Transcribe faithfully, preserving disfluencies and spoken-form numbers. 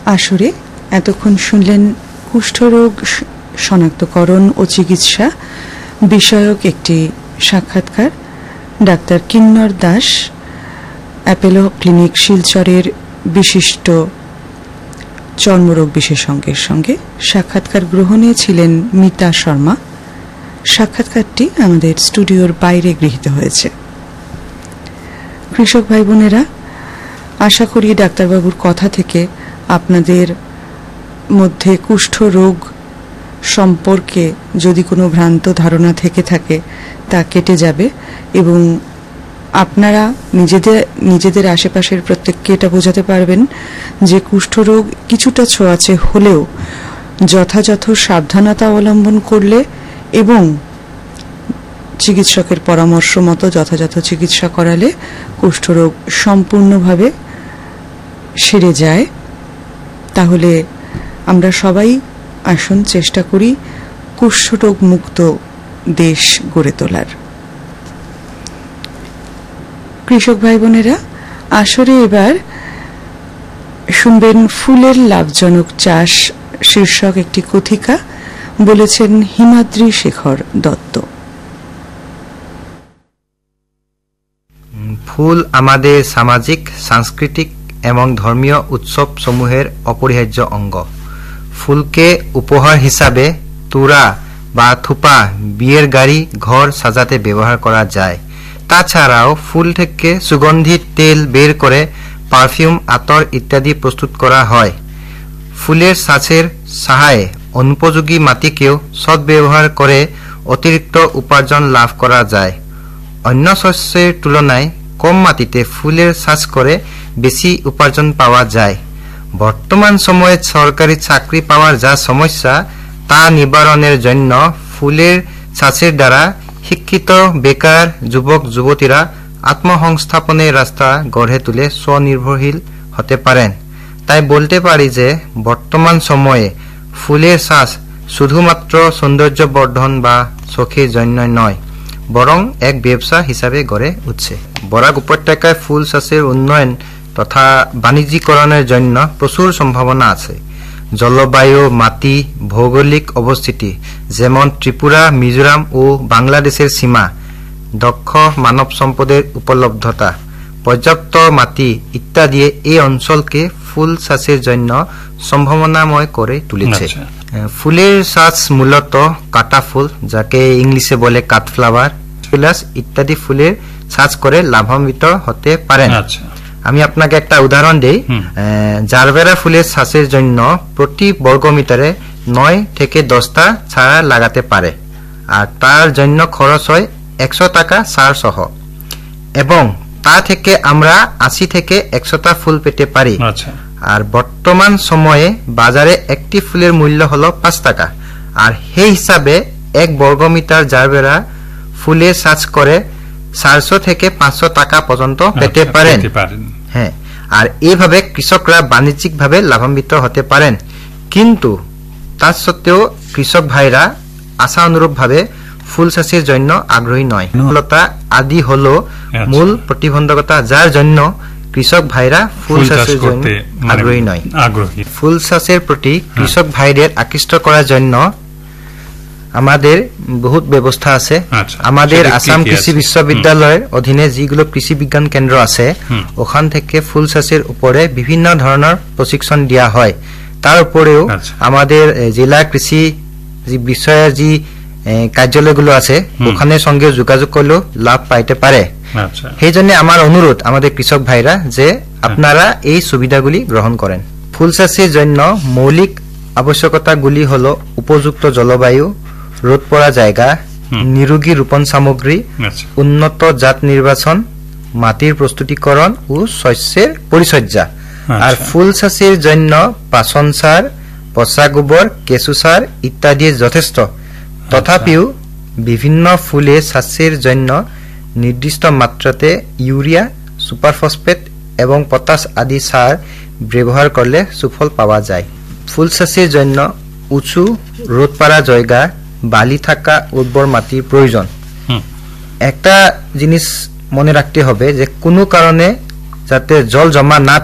আসরে এতক্ষণ শুনলেন কুষ্ঠরোগ শনাক্তকরণ ও চিকিৎসা বিষয়ক একটি সাক্ষাৎকার ডাক্তার কিন্নর দাস, অ্যাপোলো ক্লিনিক শিলচরের বিশিষ্ট চর্মরোগ বিশেষজ্ঞের সঙ্গে। সাক্ষাৎকার গ্রহণে ছিলেন মিতা শর্মা। সাক্ষাৎকারটি আমাদের স্টুডিওর বাইরে গৃহীত হয়েছে। কৃষক ভাই বোনেরা, আশা করি ডাক্তারবাবুর কথা থেকে আপনাদের মধ্যে কুষ্ঠ রোগ সম্পর্কে যদি কোনো ভ্রান্ত ধারণা থেকে থাকে তা কেটে যাবে এবং আপনারা নিজেদের নিজেদের আশেপাশের প্রত্যেককে এটা বোঝাতে পারবেন যে কুষ্ঠরোগ কিছুটা ছোঁয়াচে হলেও যথাযথ সাবধানতা অবলম্বন করলে এবং চিকিৎসকের পরামর্শ মতো যথাযথ চিকিৎসা করালে কুষ্ঠরোগ সম্পূর্ণভাবে সেরে যায়। তাহলে আমরা সবাই আসুন চেষ্টা করি কুষ্ঠরোগ মুক্ত দেশ গড়ে তোলার। কৃষক ভাই বোনেরা, আসরে এবার শুনবেন ফুলের লাভজনক চাষ শীর্ষক একটি কথিকা, বলেছেন হিমাদ্রি শেখর দত্ত। ফুল আমাদের সামাজিক, সাংস্কৃতিক এবং ধর্মীয় উৎসব সমূহের অপরিহার্য অঙ্গ। ফুলকে উপহার হিসাবে তুরা বা থুপা, বিয়ের গাড়ি, ঘর সাজাতে ব্যবহার করা যায়। তাছাড়াও ফুল থেকে সুগন্ধি তেল বের করে পারফিউম, আতর ইত্যাদি প্রস্তুত করা হয়। ফুলের ছাঁচের সাহায্যে অনুপযোগী মাটিকেও সদ্ব্যবহার করে অতিরিক্ত উপার্জন লাভ করা যায়। অন্য শস্যের তুলনায় কম মাটিতে ফুলের চাষ করে বেশি উপার্জন পাওয়া যায়। বর্তমান সময়ে সরকারি চাকরি পাওয়ার যা সমস্যা তা নিবারণের জন্য ফুলের চাষের দ্বারা শিক্ষিত বেকার যুবক যুবতীরা আত্মসংস্থাপনের রাস্তা গড়ে তুলে স্বনির্ভরশীল হতে পারেন। তাই বলতে পারি যে বর্তমান সময়ে ফুলের চাষ শুধুমাত্র সৌন্দর্য বর্ধন বা শখের জন্য নয়, বরং এক ব্যবসা হিসাবে গড়ে উঠছে। বরাক উপত্যকায় ফুল চাষের উন্নয়ন তথা বাণিজ্যিকরণের জন্য প্রচুর সম্ভাবনা আছে। জলবায়ু, মাটি, ভৌগোলিক অবস্থিতি যেমন ত্রিপুরা, মিজোরাম ও বাংলাদেশের সীমা, দক্ষ মানব সম্পদের উপলব্ধতা, পর্যাপ্ত মাটি ইত্যাদি এই অঞ্চলকে ফুল চাষের জন্য সম্ভাবনাময় করে তুলেছে। ফুলের চাষ মূলত কাটা ফুল, যাকে ইংলিশে বলে কাঠফ্লাওয়ার, প্লাস ইত্যাদি ফুলের চাষ করে লাভান্বিত হতে পারেন। আমি আপনাকে একটা উদাহরণ দিই। জারবেরা ফুলের চাষের জন্য প্রতি বর্গমিটারে নয় থেকে দশটা চারা লাগাতে পারে, আর তার জন্য খরচ হয় একশো টাকা সার সহ, এবং তা থেকে আমরা আশি থেকে একশোটা ফুল পেতে পারি। আর বর্তমান সময়ে বাজারে একটি ফুলের মূল্য হলো পাঁচ টাকা, আর সেই হিসাবে এক বর্গমিটার জারবেরা ফুলের চাষ করে চারশো থেকে পাঁচশো টাকা পর্যন্ত পেতে পারেন। হ্যাঁ, আর এইভাবে কৃষকরা বাণিজ্যিক ভাবে লাভান্বিত হতে পারেন। কিন্তু তা সত্ত্বেও কৃষক ভাইরা আশা অনুরূপ ভাবে ফুল চাষের জন্য আগ্রহী নয়। মূলতা আদি হলো মূল প্রতিবন্ধকতা, যার জন্য কৃষক ভাইরা ফুল চাষের জন্য আগ্রহী নয়। ফুল চাষের প্রতি কৃষক ভাইদের আকৃষ্ট করার জন্য আমাদের বহুত ব্যবস্থা আছে। আমাদের আসাম কৃষি বিশ্ববিদ্যালয়ের অধীনে যেগুলো কৃষি বিজ্ঞান কেন্দ্র আছে, ওখান থেকে ফুল চাষের উপরে বিভিন্ন ধরনের প্রশিক্ষণ দেওয়া হয়। তার উপরেও আমাদের জেলা কৃষি বিষয়ের যে কার্যালয়গুলো আছে, ওখানে সঙ্গে যোগাযোগ করলেও লাভ পাইতে পারে। সেই জন্য আমার অনুরোধ আমাদের কৃষক ভাইরা যে আপনারা এই সুবিধাগুলি গ্রহণ করেন। ফুল চাষের জন্য মৌলিক আবশ্যকতাগুলি হলো উপযুক্ত জলবায়ু, রোদ পড়া জায়গা, নিরোগী রোপণ সামগ্রী, উন্নত জাত নির্বাচন, মাটির প্রস্তুতিকরণ ও শস্যের পরিচর্যা। আর ফুল চাষের জন্য পাচন সার, পচা গোবর, কেঁচু সার ইত্যাদি যথেষ্ট। তথাপিও বিভিন্ন ফুলের চাষের জন্য নির্দিষ্ট মাত্রাতে ইউরিয়া, সুপারফসফেট এবং পটাশ আদি সার ব্যবহার করলে সুফল পাওয়া যায়। ফুল চাষের জন্য উঁচু রোদ পাড়া জায়গা, বালি থাকা উর্বর মাটির প্রয়োজন। একটা জিনিস মনে রাখতে হবে যে কোনো কারণে যাতে জল জমা না